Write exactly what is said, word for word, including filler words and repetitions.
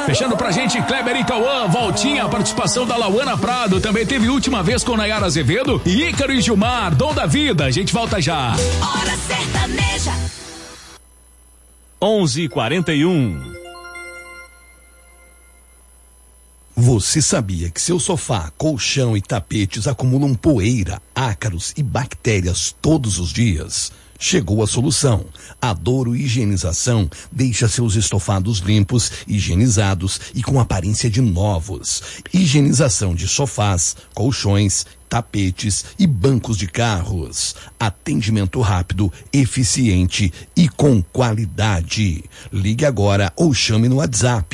Fechando pra gente, Kleber e Cauã, voltinha, a participação da Lauana Prado, também teve última vez com Nayara Azevedo e Ícaro e Gilmar, Dom da Vida, a gente volta já. Hora sertaneja. onze e quarenta e um. Você sabia que seu sofá, colchão e tapetes acumulam poeira, ácaros e bactérias todos os dias? Chegou a solução. A Douro Higienização deixa seus estofados limpos, higienizados e com aparência de novos. Higienização de sofás, colchões, tapetes e bancos de carros. Atendimento rápido, eficiente e com qualidade. Ligue agora ou chame no WhatsApp